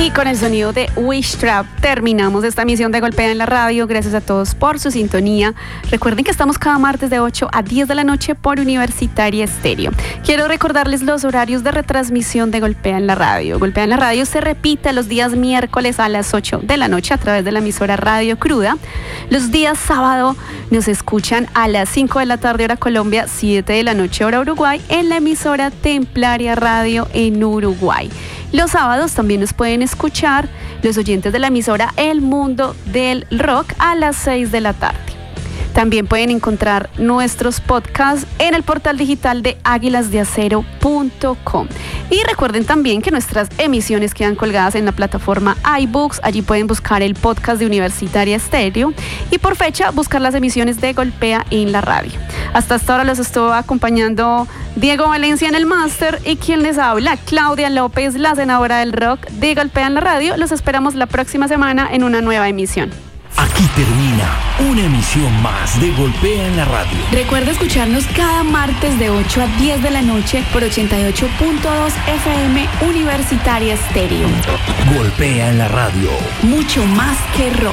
Y con el sonido de Wish Trap terminamos esta emisión de Golpea en la Radio. Gracias a todos por su sintonía. Recuerden que estamos cada martes de 8 a 10 de la noche por Universitaria Estéreo. Quiero recordarles los horarios de retransmisión de Golpea en la Radio. Golpea en la Radio se repite los días miércoles a las 8 de la noche a través de la emisora Radio Cruda. Los días sábado nos escuchan a las 5 de la tarde hora Colombia, 7 de la noche hora Uruguay en la emisora Templaria Radio en Uruguay. Los sábados también nos pueden escuchar los oyentes de la emisora El Mundo del Rock a las 6 de la tarde. También pueden encontrar nuestros podcasts en el portal digital de aguilasdeacero.com. Y recuerden también que nuestras emisiones quedan colgadas en la plataforma iBooks. Allí pueden buscar el podcast de Universitaria Estéreo y por fecha buscar las emisiones de Golpea en la Radio. Hasta esta hora los estuvo acompañando Diego Valencia en el máster y quien les habla, Claudia López, la senadora del rock de Golpea en la Radio. Los esperamos la próxima semana en una nueva emisión. Aquí termina una emisión más de Golpea en la Radio. Recuerda escucharnos cada martes de 8 a 10 de la noche por 88.2 FM Universitaria Estéreo. Golpea en la Radio. Mucho más que rock.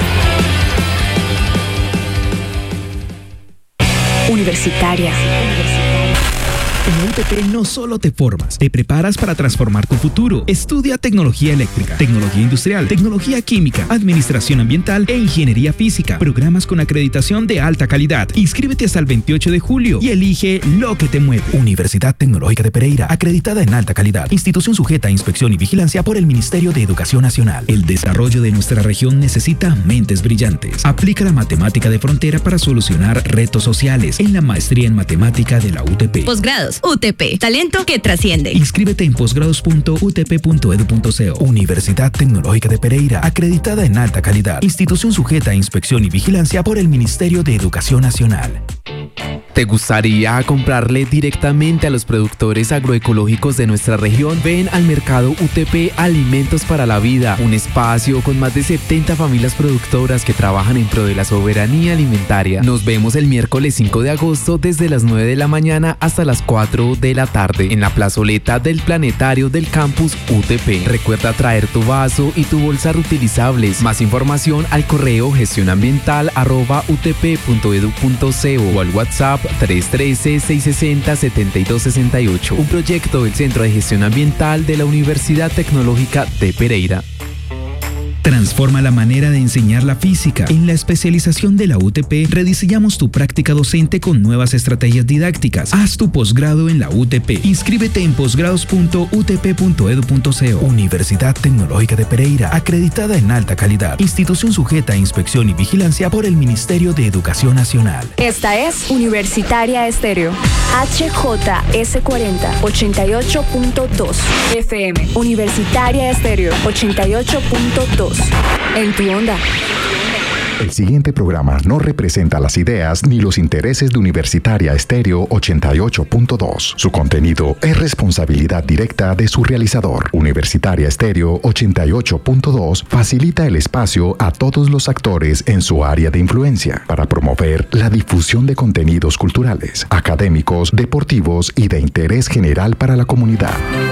Universitaria. En la UTP no solo te formas, te preparas para transformar tu futuro. Estudia tecnología eléctrica, tecnología industrial, tecnología química, administración ambiental e ingeniería física. Programas con acreditación de alta calidad. Inscríbete hasta el 28 de julio y elige lo que te mueve. Universidad Tecnológica de Pereira, acreditada en alta calidad. Institución sujeta a inspección y vigilancia por el Ministerio de Educación Nacional. El desarrollo de nuestra región necesita mentes brillantes. Aplica la matemática de frontera para solucionar retos sociales en la maestría en matemática de la UTP. Posgrados UTP, talento que trasciende. Inscríbete en posgrados.utp.edu.co. Universidad Tecnológica de Pereira, acreditada en alta calidad. Institución sujeta a inspección y vigilancia por el Ministerio de Educación Nacional. ¿Te gustaría comprarle directamente a los productores agroecológicos de nuestra región? Ven al mercado UTP Alimentos para la Vida, un espacio con más de 70 familias productoras que trabajan en pro de la soberanía alimentaria. Nos vemos el miércoles 5 de agosto desde las 9 de la mañana hasta las 4 de la tarde en la plazoleta del planetario del campus UTP. Recuerda traer tu vaso y tu bolsa reutilizables. Más información al correo gestionambiental@utp.edu.co o al WhatsApp 313-660-7268, un proyecto del Centro de Gestión Ambiental de la Universidad Tecnológica de Pereira. Transforma la manera de enseñar la física. En la especialización de la UTP, rediseñamos tu práctica docente con nuevas estrategias didácticas. Haz tu posgrado en la UTP. Inscríbete en posgrados.utp.edu.co. Universidad Tecnológica de Pereira, acreditada en alta calidad. Institución sujeta a inspección y vigilancia por el Ministerio de Educación Nacional. Esta es Universitaria Estéreo. HJS40, 88.2 FM. Universitaria Estéreo, 88.2. En tu onda. El siguiente programa no representa las ideas ni los intereses de Universitaria Estéreo 88.2. Su contenido es responsabilidad directa de su realizador. Universitaria Estéreo 88.2 facilita el espacio a todos los actores en su área de influencia para promover la difusión de contenidos culturales, académicos, deportivos y de interés general para la comunidad.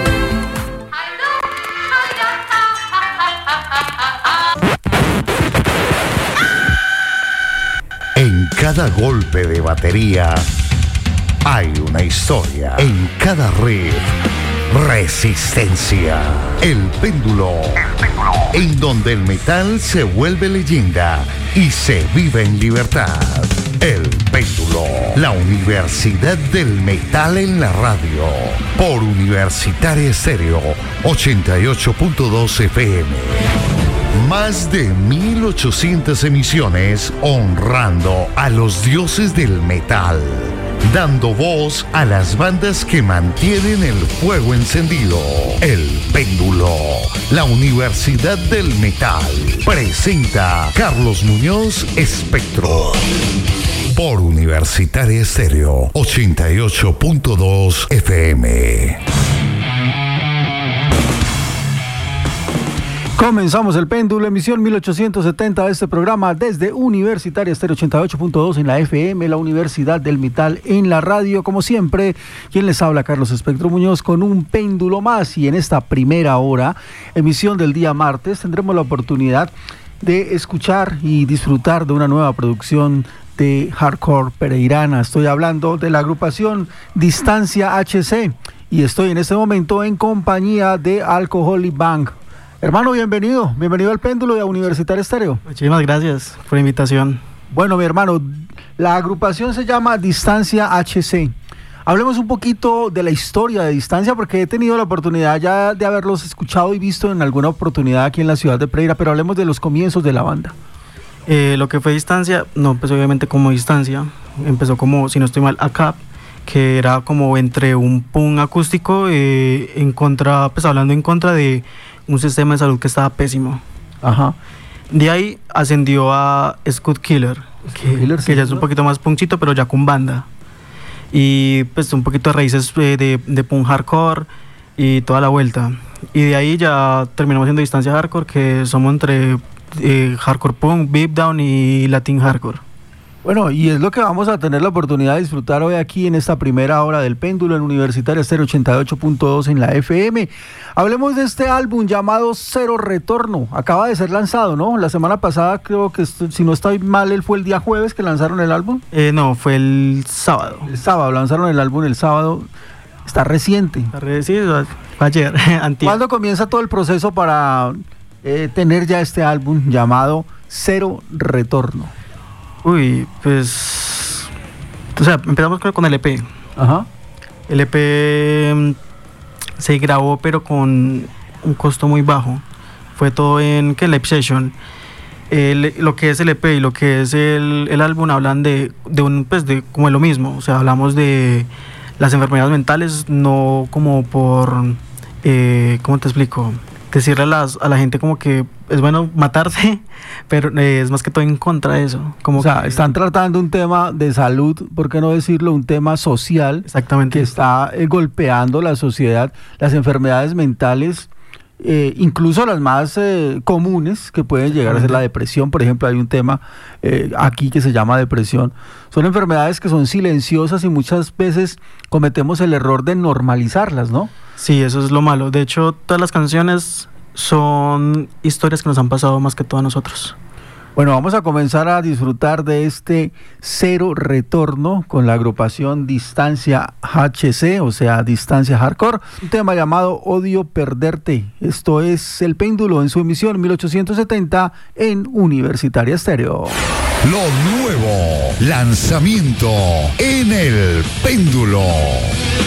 En cada golpe de batería hay una historia. En cada riff, resistencia. El péndulo. En donde el metal se vuelve leyenda y se vive en libertad. El péndulo. La Universidad del Metal en la radio. Por Universitaria Estéreo 88.2 FM. Más de 1800 emisiones honrando a los dioses del metal, dando voz a las bandas que mantienen el fuego encendido. El péndulo, la Universidad del Metal, presenta Carlos Muñoz Espectro. Por Universitaria Estéreo 88.2 FM. Comenzamos el péndulo, emisión 1870 de este programa desde Universitaria Estéreo 88.2 en la FM, la Universidad del Metal en la radio. Como siempre, quien les habla, Carlos Espectro Muñoz, con un péndulo más. Y en esta primera hora, emisión del día martes, tendremos la oportunidad de escuchar y disfrutar de una nueva producción de hardcore pereirana. Estoy hablando de la agrupación Distancia HC y estoy en este momento en compañía de Alcoholic Bank. Hermano, bienvenido al péndulo de Universitaria Estéreo. Muchísimas gracias por la invitación. Bueno, mi hermano, la agrupación se llama Distancia HC. Hablemos un poquito de la historia de Distancia, porque he tenido la oportunidad ya de haberlos escuchado y visto en alguna oportunidad aquí en la ciudad de Pereira, pero hablemos de los comienzos de la banda. Lo que fue Distancia, no empezó obviamente como Distancia, empezó como, si no estoy mal, ACAP, que era como entre un punk acústico en contra, pues hablando en contra de un sistema de salud que estaba pésimo. Ajá. De ahí ascendió a Scud Killer, que ya es un poquito más punkcito, pero ya con banda. Y pues un poquito de raíces de punk hardcore y toda la vuelta. Y de ahí ya terminamos haciendo Distancia Hardcore, que somos entre hardcore punk, beatdown y latin hardcore. Bueno, y es lo que vamos a tener la oportunidad de disfrutar hoy aquí en esta primera hora del péndulo en Universitaria Estéreo 88.2 en la FM. Hablemos de este álbum llamado Cero Retorno. Acaba de ser lanzado, ¿no? La semana pasada, creo que si no estoy mal, fue el día jueves que lanzaron el álbum. No, fue el sábado. El sábado, lanzaron el álbum el sábado. Está reciente. Sí, ayer, antier. ¿Cuándo comienza todo el proceso para tener ya este álbum llamado Cero Retorno? Uy, pues, o sea, empezamos con el EP. Ajá. El EP se grabó, pero con un costo muy bajo. Fue todo en live session. Lo que es el EP y lo que es el álbum hablan de como de lo mismo. O sea, hablamos de las enfermedades mentales, no como por, ¿cómo te explico? Decirle a la gente como que es bueno matarse, pero es más que todo en contra de eso. Como están tratando un tema de salud, ¿por qué no decirlo? Un tema social. Exactamente. Que está golpeando la sociedad. Las enfermedades mentales, incluso las más comunes, que pueden llegar a ser la depresión. Por ejemplo, hay un tema aquí que se llama depresión. Son enfermedades que son silenciosas y muchas veces cometemos el error de normalizarlas, ¿no? Sí, eso es lo malo. De hecho, todas las canciones son historias que nos han pasado más que todo a nosotros. Bueno, vamos a comenzar a disfrutar de este Cero Retorno con la agrupación Distancia HC, o sea, Distancia Hardcore. Un tema llamado Odio Perderte. Esto es El Péndulo en su emisión 1870 en Universitaria Estéreo. Lo nuevo, lanzamiento en El Péndulo.